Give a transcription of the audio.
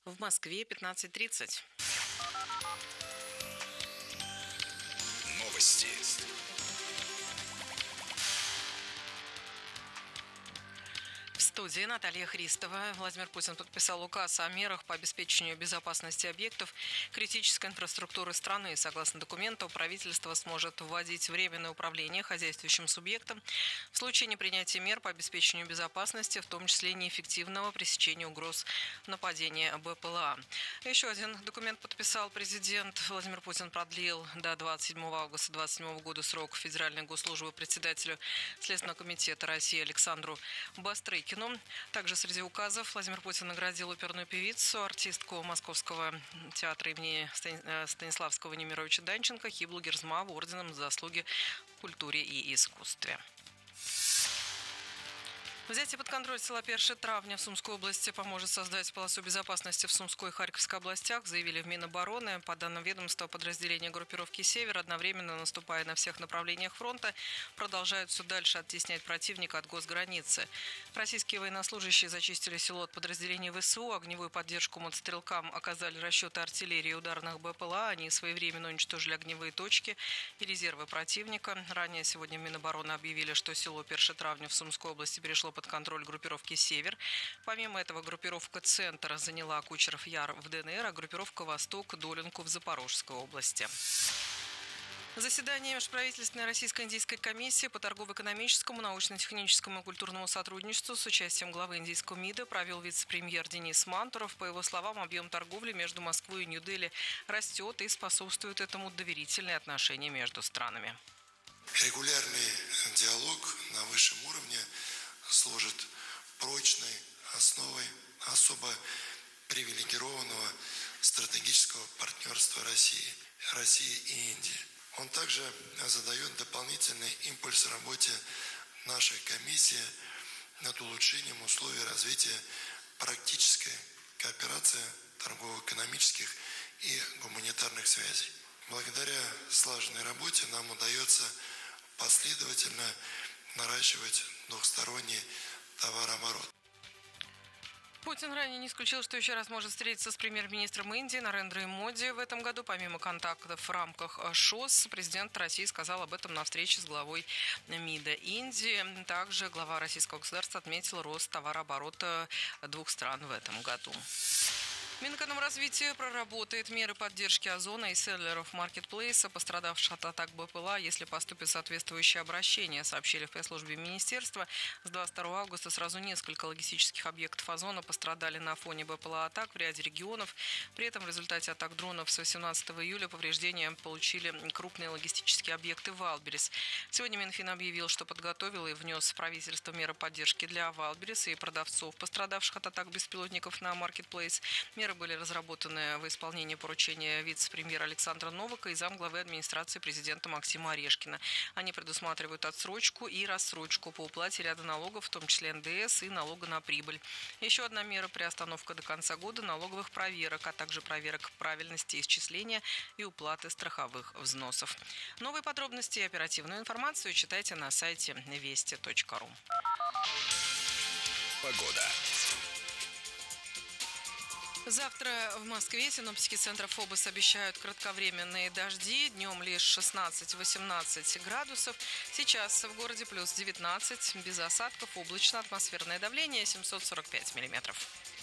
В Москве 15:30. Новости. В студии Наталья Христова. Владимир Путин подписал указ о мерах по обеспечению безопасности объектов критической инфраструктуры страны. Согласно документу, правительство сможет вводить временное управление хозяйствующим субъектом в случае непринятия мер по обеспечению безопасности, в том числе неэффективного пресечения угроз нападения БПЛА. Еще один документ подписал президент. Владимир Путин продлил до 27 августа 2027 года срок Федеральной госслужбы председателю Следственного комитета России Александру Бастрыкину. Также среди указов Владимир Путин наградил оперную певицу, артистку Московского театра имени Станиславского Немировича Данченко Хиблу Герзмаву орденом за заслуги в культуре и искусстве. Взятие под контроль села Перши-Травня в Сумской области поможет создать полосу безопасности в Сумской и Харьковской областях, заявили в Минобороны. По данным ведомства, подразделения группировки «Север», одновременно наступая на всех направлениях фронта, продолжают все дальше оттеснять противника от госграницы. Российские военнослужащие зачистили село от подразделений ВСУ, огневую поддержку мотострелкам оказали расчеты артиллерии и ударных БПЛА. Они своевременно уничтожили огневые точки и резервы противника. Ранее сегодня в Минобороны объявили, что село Перши-Травня в Сумской области перешло под контроль группировки «Север». Помимо этого, группировка «Центр» заняла Кучеров Яр в ДНР, а группировка «Восток» – Долинку в Запорожской области. Заседание Межправительственной российско-индийской комиссии по торгово-экономическому, научно-техническому и культурному сотрудничеству с участием главы индийского МИДа провел вице-премьер Денис Мантуров. По его словам, объем торговли между Москвой и Нью-Дели растет и способствует этому доверительные отношения между странами. Регулярный диалог на высшем уровне служит прочной основой особо привилегированного стратегического партнерства России и Индии. Он также задает дополнительный импульс работе нашей комиссии над улучшением условий развития практической кооперации торгово-экономических и гуманитарных связей. Благодаря слаженной работе нам удается последовательно наращивать двухсторонний товарооборот. Путин ранее не исключил, что еще раз может встретиться с премьер-министром Индии Нарендрой Моди в этом году. Помимо контактов в рамках ШОС, президент России сказал об этом на встрече с главой МИДа Индии. Также глава российского государства отметил рост товарооборота двух стран в этом году. Минэкономразвитие проработает меры поддержки Озона и селлеров маркетплейса, пострадавших от атак БПЛА, если поступит соответствующее обращение, сообщили в пресс-службе министерства. С 22 августа сразу несколько логистических объектов Озона пострадали на фоне БПЛА-атак в ряде регионов. При этом в результате атак дронов с 18 июля повреждения получили крупные логистические объекты Вайлдберрис. Сегодня Минфин объявил, что подготовил и внес в правительство меры поддержки для Вайлдберрис и продавцов, пострадавших от атак беспилотников на маркетплейс. Меры были разработаны в исполнении поручения вице-премьера Александра Новака и замглавы администрации президента Максима Орешкина. Они предусматривают отсрочку и рассрочку по уплате ряда налогов, в том числе НДС и налога на прибыль. Еще одна мера – приостановка до конца года налоговых проверок, а также проверок правильности исчисления и уплаты страховых взносов. Новые подробности и оперативную информацию читайте на сайте вести.ру. Погода. Завтра в Москве синоптики центра ФОБОС обещают кратковременные дожди. Днем лишь 16-18 градусов. Сейчас в городе плюс 19. Без осадков, облачно, атмосферное давление 745 миллиметров.